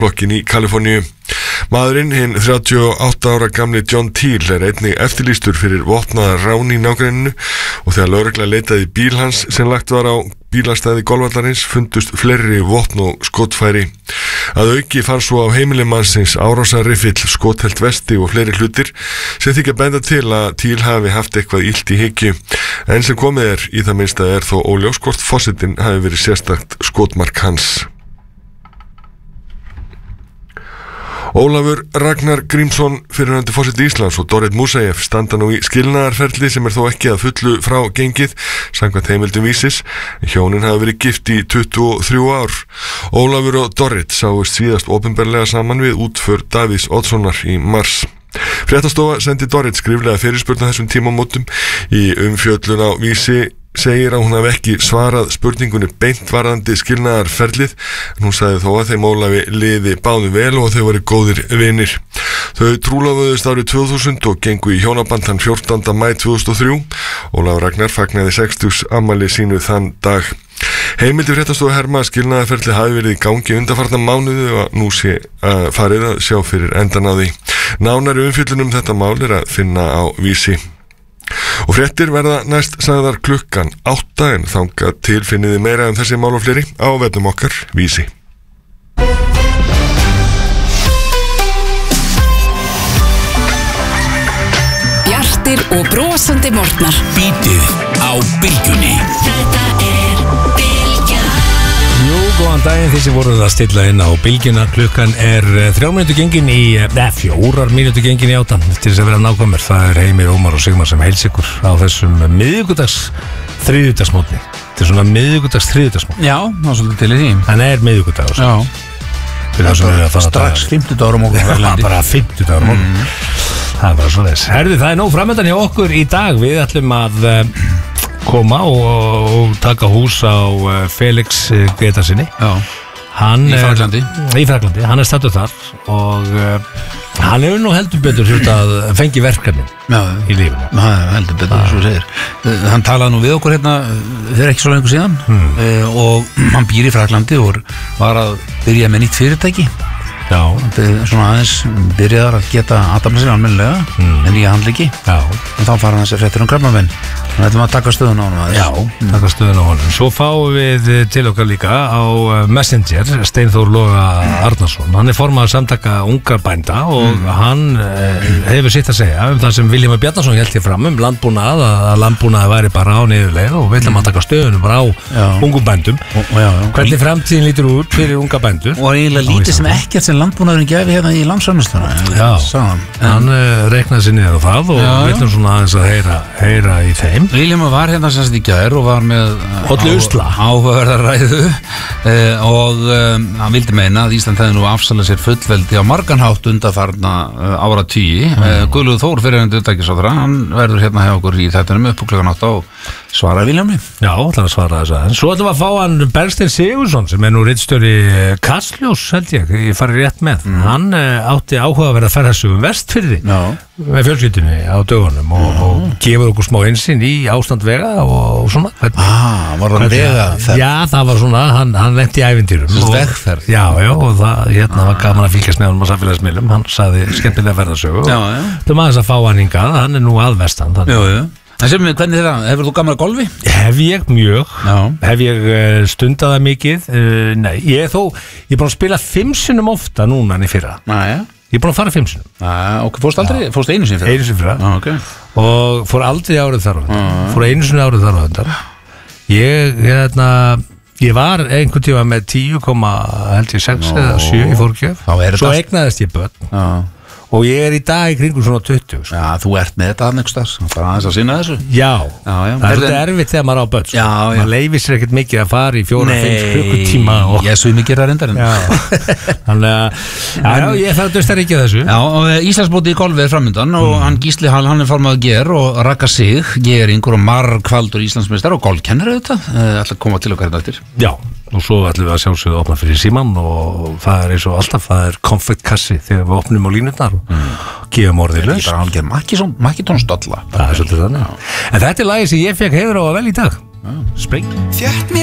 blokkin í Kaliforníu. Maðurinn, hinn 38 ára gamli John Teal, einnig eftirlýstur fyrir vopnaða rán í nágrenninu og þegar lögregla leitaði bíl hans sem lagt var á bílastæði golfvallarins fundust fleiri vopn og skotfæri. Að auki fann svo á heimili mannsins árásarriffil, skothelt vesti og fleiri hlutir sem þykja benda til að Teal hafi haft eitthvað illt í hyggju. En sem komið í það minnsta þó óljós hvort forsetinn hafi verið sérstakt skotmark hans. Ólafur Ragnar Grímsson, fyrrverandi forseti Íslands, og Dorrit Musaev standa nú í skilnaðarferli sem þó ekki að fullu frá gengið, samkvæmt heimildum Vísis. Hjónin hafa verið gift í 23 ár. Ólafur og Dorrit sáust síðast opinberlega saman við útför Davíðs Oddssonar í mars. Fréttastofa sendi Dorrit skriflega fyrirspurn á þessum tímamótum. Í umfjöllun á Vísi segir að hún hafi ekki svarað spurningunni beint varðandi skilnaðarferlið, en hún sagði þó að þeim Ólafi liði báðum vel og þau voru góðir vinir. Þau trúlofuðust árið 2000 og gengu í hjónaband þann 14. maí 2003. Ólafur Ragnar fagnaði 60 afmæli sínu þann dag. Heimildir fréttastofu herma að skilnaðarferlið hafi verið í gangi undanfarna mánuði og nú sé farið að sjá fyrir endan á því. Nánari umfjöllun þetta mál að finna á Vísi. Og fréttir verða næst sagðar klukkan 8, en þangað til finniði meira þessi mál og fleiri á vefnum okkar Vísi. Bjartir og brosandi morgnar. Bítið á Bylgjunni. Þetta Bylgjan. Jú, góðan daginn þið sem voruð að stilla inn á Bylgjuna. Klukkan 3 mínútur gengin í 4 mínútur gengin í 8 til þess að vera nákvæmur. Það Heimir, Ómar og Sigmar sem heils ykkur á þessum þriðjudagsmótni. Þetta svona þriðjudagsmótni. Já, það svolítið til í því. Það miðvikudagur. Já. Strax 50 dagar á morgun. Já, bara 50 dagar á morgun. Það bara svo þess. Herði, það nóg framöndan hjá okkur í dag. Við ætlum að koma og taka hús á Felix Gretasinni. Já. Í Fraklandi. Í Fraklandi, hann stattur þar og hann hefur nú heldur betur að fengi verkefnin í lífinu. Heldur betur, svo segir. Hann talaði nú við okkur hérna fyrir ekki svo lengur síðan og hann býr í Fraklandi og var að byrja með nýtt fyrirtæki. Já. Svona aðeins byrjaðar að geta aðdamna sér almennilega en nýja handleiki. Já. En þá fara hann sér fréttir krabbamein. Þannig að þetta maður taka stöðun á honum. Já, taka stöðun á honum. Svo fáum við til okkar líka á Messenger Steinþór Loga Arnarsson. Hann formaður samtaka ungar bænda og hann hefur sitt að segja það sem Vilhjálmur Bjarnason hélt hér fram landbúnað, að landbúnaði væri bara á niðurleið og við ætlum að taka stöðunum bara á ungum bændum. Hvernig framtíðin lítur út fyrir unga bændur? Og eiginlega lítið sem ekkert sem landbúnaðurinn gefi hérna í landsframleiðsluna. Já, hann reiknaði sér niður á það og við ætlum svona aðeins að heyra í þeim. Vilhjálmur var hérna semst í gær og var með áhugaverðar ræðu og hann vildi meina að Ísland hefði nú afsalað sér fullveldi á marganhátt undanfarna áratugi. Guðlaugur Þór fyrrverandi utanríkisráðherra, hann verður hérna hjá okkur í þættinum upp klukkan 8 og svara Vilhjálmi. Já, það var svara þess aðeins. Svo ætlum við að fá hann Bergsteinn Sigurðsson sem nú ritstjóri Kastljós, held ég farið rétt með. Hann átti áhuga að vera að ferða þessu Vestfirði með fjölskyldunni á dögunum og gefur okkur smá einsinn í ástand vega og svona. Var hann vegaferð? Já, það var svona, hann lenti í ævintýrum. Vegferð? Já, og það var gaman að fylgjast með honum á samfélagsmiðlum. Hann sagði skemmtilega ferðasögu. Þú maður að fá hann hingað, hann nú að vestan. En sem við, hvernig þeirra, hefur þú gaman að golfi? Hef ég mjög, hef ég stundað það mikið, nei, ég er búin að spila 5 sinnum ofta núna en í fyrra. Ég er búin að fara 5 sinnum. Ok, fórst einu sinni fyrra? Einu sinni fyrra, okay. Og fór aldrei árið þar á þetta, fór einu sinni árið þar á þetta. Ég var einhvern tíma með 10,6 eða 7 í fórgjöf, svo eignaðist ég börn. Og ég er í dag í kringum svona 20. Já, þú ert með þetta aðeins þar, bara aðeins að sinna þessu. Já, það er þetta erfitt þegar maður á börn. Maður leifir sér ekkert mikið að fara í 4-5 klukkutíma. Ég svo mikið er það reyndarinn. Þannig að, ég þarf að dösta ekki að þessu. Já, og Íslandsmóti í golfi er framöndan og hann Gísli Hall, hann er formað ger og Raka Sig, geringur og margfaldur Íslandsmeistar og golfkennari auðvitað, ætla að koma til okkar hérna eftir. Já. Og svo ætlum við að sjálfsögðu að opna fyrir síman og það er eins og alltaf, það er konfektkassi þegar við opnum á línurnar og gefum orðið laust. Það er bara algjör Makitónsdolla. Það er svolítið þannig. En þetta er lagið sem ég fekk heiður á að vel í dag. Spring.